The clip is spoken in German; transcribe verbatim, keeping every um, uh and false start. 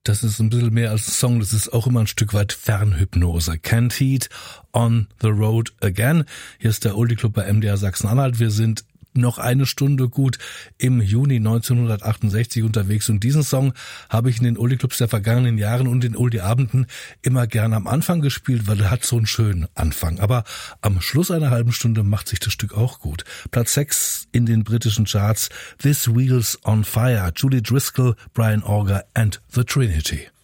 Das ist ein bisschen mehr als ein Song, das ist auch immer ein Stück weit Fernhypnose. Can't Heat, On the Road Again. Hier ist der Oldie Club bei M D R Sachsen-Anhalt. Wir sind noch eine Stunde gut im Juni neunzehnhundertachtundsechzig unterwegs und diesen Song habe ich in den Oldie Clubs der vergangenen Jahren und den Oldie Abenden immer gern am Anfang gespielt, weil er hat so einen schönen Anfang. Aber am Schluss einer halben Stunde macht sich das Stück auch gut. Platz sechs in den britischen Charts, This Wheel's on Fire, Julie Driscoll, Brian Auger and the Trinity.